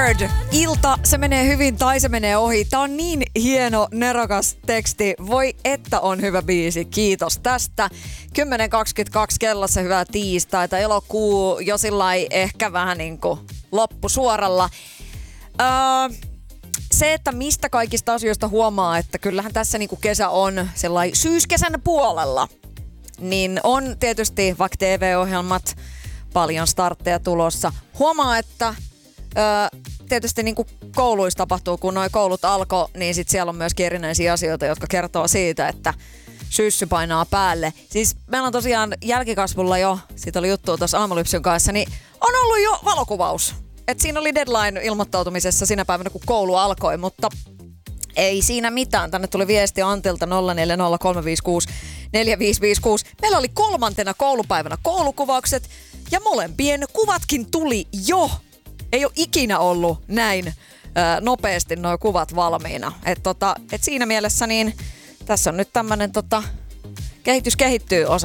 Bird. Ilta, se menee hyvin tai se menee ohi. Tää on niin hieno, nerokas teksti. Voi että on hyvä biisi. Kiitos tästä. 10.22 kellossa hyvää tiistaita. Elokuu jo sillai ehkä vähän niinku loppusuoralla. Se, että mistä kaikista asioista huomaa, että kyllähän tässä niinku kesä on sellainen syyskesän puolella, niin on tietysti vaikka TV-ohjelmat, paljon startteja tulossa. Huomaa, että tietysti niin kuin kouluissa tapahtuu, kun nuo koulut alkoi, niin sit siellä on myös erinäisiä asioita, jotka kertoo siitä, että syssy painaa päälle. Siis meillä on tosiaan jälkikasvulla jo, siitä oli juttua tuossa Aamulypsyn kanssa, niin on ollut jo valokuvaus. Et siinä oli deadline ilmoittautumisessa sinä päivänä, kun koulu alkoi, mutta ei siinä mitään. Tänne tuli viesti Antilta 0403564556. Meillä oli 3. koulupäivänä koulukuvaukset ja molempien kuvatkin tuli jo. Ei ole ikinä ollut näin nopeasti nuo kuvat valmiina. Et siinä mielessä niin tässä on nyt tämmönen kehitys kehittyy